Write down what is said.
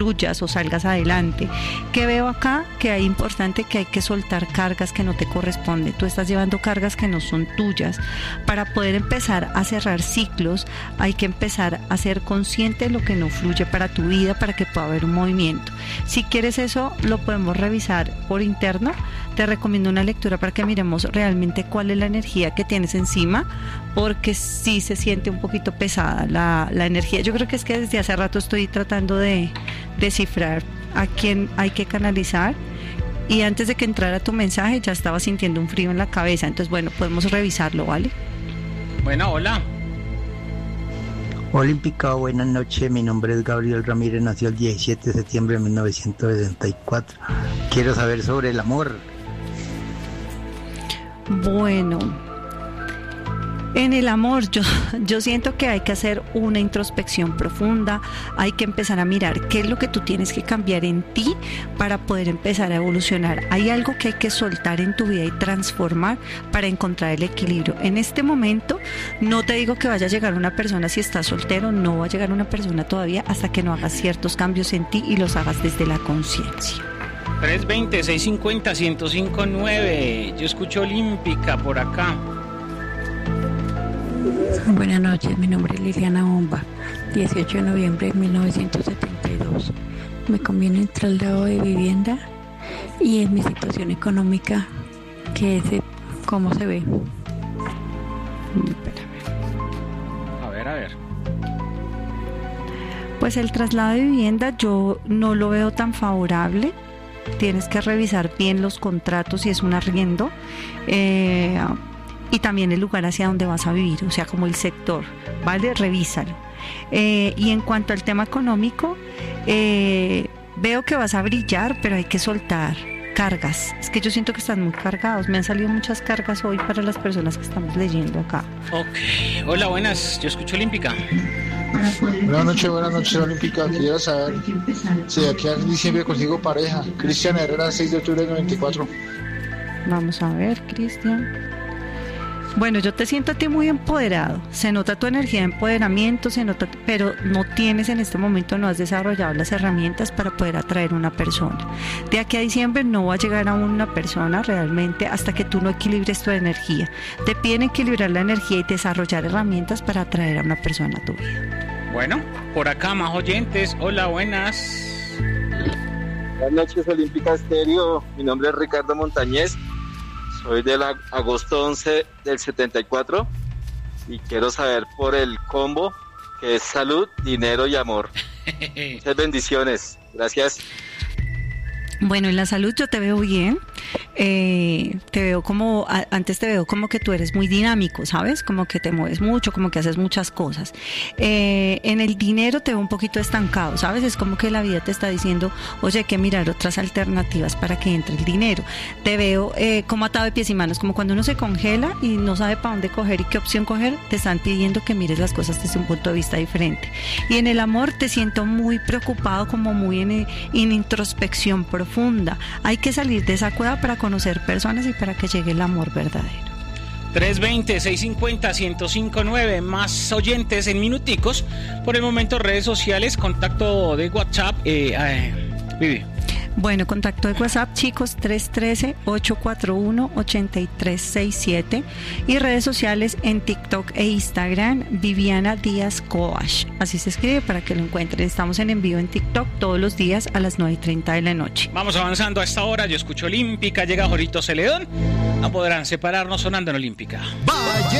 fluyas o salgas adelante. ¿Qué veo acá? Que es importante que hay que soltar cargas que no te corresponden. Tú estás llevando cargas que no son tuyas. Para poder empezar a cerrar ciclos, hay que empezar a ser consciente de lo que no fluye para tu vida, para que pueda haber un movimiento. Si quieres eso, lo podemos revisar por interno. Te recomiendo una lectura para que miremos realmente cuál es la energía que tienes encima, porque sí se siente un poquito pesada la energía. Yo creo que es que desde hace rato estoy tratando de descifrar a quién hay que canalizar, y antes de que entrara tu mensaje ya estaba sintiendo un frío en la cabeza. Entonces, bueno, podemos revisarlo, ¿vale? Bueno, hola. Olímpica, buenas noches, mi nombre es Gabriel Ramírez, nació el 17 de septiembre de 1974. Quiero saber sobre el amor. Bueno, en el amor yo siento que hay que hacer una introspección profunda, hay que empezar a mirar qué es lo que tú tienes que cambiar en ti para poder empezar a evolucionar. Hay algo que hay que soltar en tu vida y transformar para encontrar el equilibrio. En este momento no te digo que vaya a llegar una persona si estás soltero, no va a llegar una persona todavía hasta que no hagas ciertos cambios en ti y los hagas desde la conciencia. 320-650-1059. Yo escucho Olímpica por acá. Buenas noches, mi nombre es Liliana Bomba, 18 de noviembre de 1972. Me conviene el traslado de vivienda y en mi situación económica, que es cómo se ve. A ver. Pues el traslado de vivienda yo no lo veo tan favorable. Tienes que revisar bien los contratos si es un arriendo, y también el lugar hacia donde vas a vivir, o sea, como el sector, ¿vale? Revísalo. Y en cuanto al tema económico, veo que vas a brillar, pero hay que soltar cargas. Es que yo siento que están muy cargados. Me han salido muchas cargas hoy para las personas que estamos leyendo acá. Ok. Hola, buenas. Yo escucho Olímpica. Buenas noches, Olímpica. Quiero saber si de aquí a diciembre consigo pareja. Cristian Herrera, 6 de octubre de 94. Vamos a ver, Cristian. Bueno, yo te siento a ti muy empoderado. Se nota tu energía de empoderamiento, se nota, pero no tienes en este momento, no has desarrollado las herramientas para poder atraer una persona. De aquí a diciembre no va a llegar a una persona realmente hasta que tú no equilibres tu energía. Te piden equilibrar la energía y desarrollar herramientas para atraer a una persona a tu vida. Bueno, por acá más oyentes. Hola, buenas. Buenas noches, Olímpica Estéreo. Mi nombre es Ricardo Montañez. Soy del agosto 11 del 74 y quiero saber por el combo que es salud, dinero y amor. Muchas bendiciones. Gracias. Bueno, en la salud yo te veo bien. Te veo como, antes te veo como que tú eres muy dinámico, ¿sabes? Como que te mueves mucho, como que haces muchas cosas. En el dinero te veo un poquito estancado, ¿sabes? Es como que la vida te está diciendo, oye, hay que mirar otras alternativas para que entre el dinero. Te veo como atado de pies y manos, como cuando uno se congela y no sabe para dónde coger y qué opción coger, te están pidiendo que mires las cosas desde un punto de vista diferente. Y en el amor te siento muy preocupado, como muy en introspección profunda. Hay que salir de esa cueva para conocer personas y para que llegue el amor verdadero. 320-650-1059. Más oyentes en minuticos. Por el momento, redes sociales, contacto de WhatsApp. Vivi. Bueno, contacto de WhatsApp, chicos, 313-841-8367, y redes sociales en TikTok e Instagram, Viviana Díaz Coach. Así se escribe para que lo encuentren. Estamos en vivo en TikTok todos los días a las 9:30 de la noche. Vamos avanzando a esta hora. Yo escucho Olímpica. Llega Jorito Celedón. No podrán separarnos sonando en Olímpica. Valle